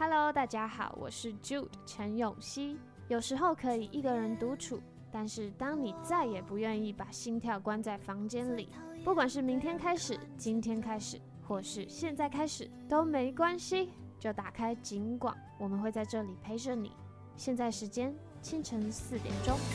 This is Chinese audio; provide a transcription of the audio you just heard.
Hello， 大家好，我是 Jude 陈永熙。有时候可以一个人独处，但是当你再也不愿意把心跳关在房间里，不管是明天开始、今天开始，或是现在开始，都没关系，就打开警广，我们会在这里陪着你。现在时间清晨4点钟。